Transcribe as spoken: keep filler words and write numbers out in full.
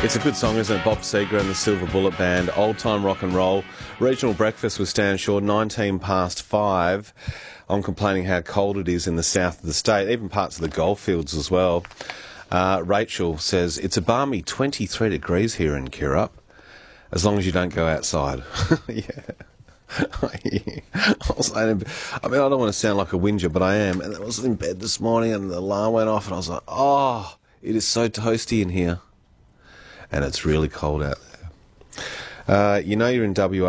It's a good song, isn't it? Bob Seger and the Silver Bullet Band, Old Time Rock and Roll. Regional breakfast with Stan Shaw, nineteen past five. I'm complaining how cold it is in the south of the state, even parts of the goldfields as well. Uh, Rachel says, it's a balmy twenty-three degrees here in Kirrup, as long as you don't go outside. Yeah. I was saying, I mean, I don't want to sound like a whinger, but I am. And I was in bed this morning and the alarm went off and I was like, oh, it is so toasty in here. And it's really cold out there. Uh, you know you're in W A